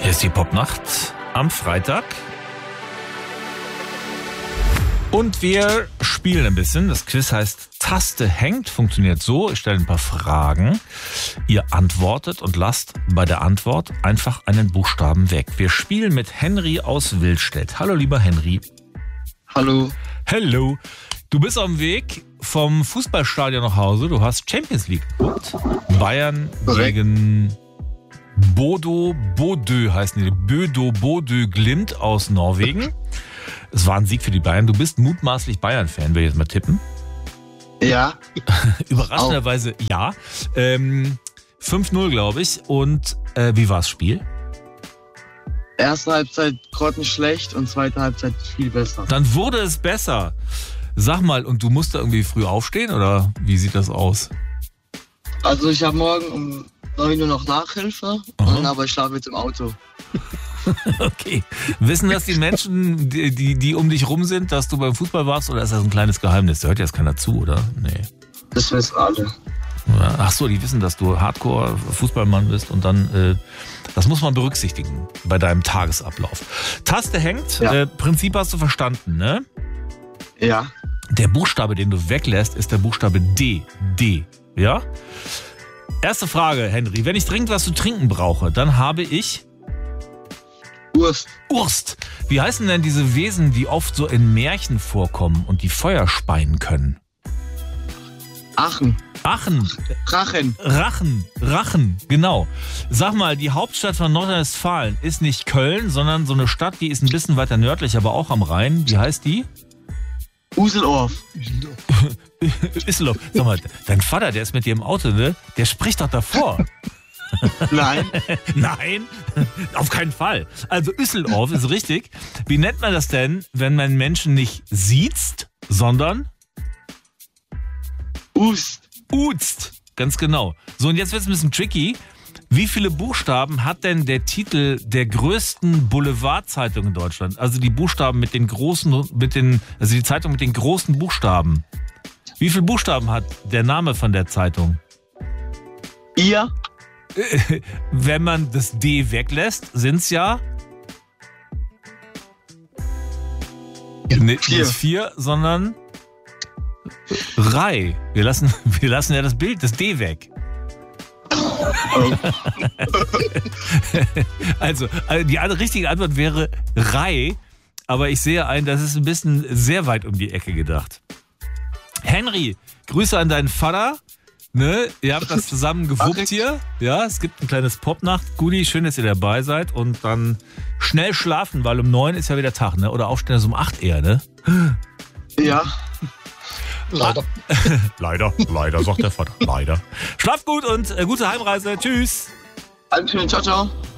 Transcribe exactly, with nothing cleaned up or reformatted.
Hier ist die Popnacht am Freitag. Und wir spielen ein bisschen. Das Quiz heißt Taste hängt. Funktioniert so. Ich stelle ein paar Fragen. Ihr antwortet und lasst bei der Antwort einfach einen Buchstaben weg. Wir spielen mit Henry aus Willstedt. Hallo, lieber Henry. Hallo. Hallo. Du bist auf dem Weg vom Fußballstadion nach Hause. Du hast Champions League geguckt. Bayern Korrekt. gegen Bodo Bodø heißen die. Bodo Bodø Glimt aus Norwegen. Es war ein Sieg für die Bayern. Du bist mutmaßlich Bayern-Fan, will ich jetzt mal tippen. Ja. Überraschenderweise ja. Ähm, fünf null, glaube ich. Und äh, wie war das Spiel? Erste Halbzeit grottenschlecht und zweite Halbzeit viel besser. Dann wurde es besser. Sag mal, und du musst da irgendwie früh aufstehen oder wie sieht das aus? Also ich habe morgen um neun Uhr noch Nachhilfe, Aha. und aber ich schlafe jetzt im Auto. Okay. Wissen das die Menschen, die, die, die um dich rum sind, dass du beim Fußball warst, oder ist das ein kleines Geheimnis? Da hört jetzt keiner zu, oder? Nee. Das wissen alle. Ach so, die wissen, dass du Hardcore-Fußballmann bist und dann, äh, das muss man berücksichtigen bei deinem Tagesablauf. Taste hängt, Ja. äh, Prinzip hast du verstanden, ne? Ja. Der Buchstabe, den du weglässt, ist der Buchstabe D. D. Ja? Erste Frage, Henry. Wenn ich dringend was zu trinken brauche, dann habe ich Wurst. Urst. Wie heißen denn diese Wesen, die oft so in Märchen vorkommen und die Feuer speien können? Aachen. Aachen. Drachen. Rachen. Rachen. Genau. Sag mal, die Hauptstadt von Nordrhein-Westfalen ist nicht Köln, sondern so eine Stadt, die ist ein bisschen weiter nördlich, aber auch am Rhein. Wie heißt die? Useldorf. Isselhof. Sag mal, dein Vater, der ist mit dir im Auto, ne? Der spricht doch davor. Nein. Nein, auf keinen Fall. Also Üsseldorf ist richtig. Wie nennt man das denn, wenn man Menschen nicht siezt, sondern Ust. uzt? Ganz genau. So, und jetzt wird es ein bisschen tricky. Wie viele Buchstaben hat denn der Titel der größten Boulevardzeitung in Deutschland? Also die Buchstaben mit den großen, mit den, also die Zeitung mit den großen Buchstaben. Wie viele Buchstaben hat der Name von der Zeitung? Ihr. Wenn man das D weglässt, sind es ja nicht Vier. vier, sondern Rei. Wir lassen, wir lassen ja das Bild, das D weg. Oh. Also, also die andere richtige Antwort wäre Rei, aber ich sehe ein, das ist ein bisschen sehr weit um die Ecke gedacht. Henry, Grüße an deinen Vater. Ne, ihr habt das zusammen gewuppt hier. Ja, es gibt ein kleines Popnacht-Goodie. Schön, dass ihr dabei seid. Und dann schnell schlafen, weil um neun ist ja wieder Tag, ne? Oder aufstehen ist um acht eher, ne? Ja. Leider. Leider, leider, sagt der Vater. Leider. Schlaft gut und äh, gute Heimreise. Tschüss. Dankeschön. Ciao, ciao.